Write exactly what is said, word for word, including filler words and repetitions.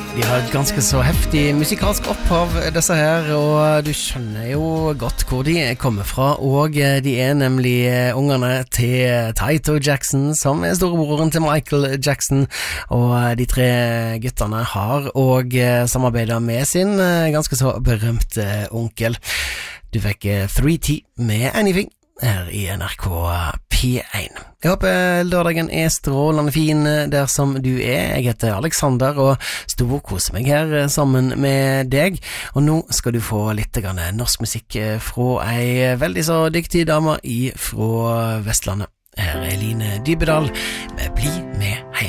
De har et ganske så heftig musikalsk opphav, disse her, og du skjønner jo godt hvor de kommer fra, og de er nemlig ungerne til Taito Jackson, som er storebroren til Michael Jackson, og de tre gutterne har også samarbeidet med sin ganske så berømte onkel. Du fikk tre T med Anything her i N R K P én. Jeg håper lørdagen er strålende fin der som du er. Jeg heter Alexander og storkoser meg her sammen med deg. Og nå skal du få litt grann norsk musikk fra ei veldig så dyktig dame fra Vestlandet. Her er Line Dybedal med Bli med heim.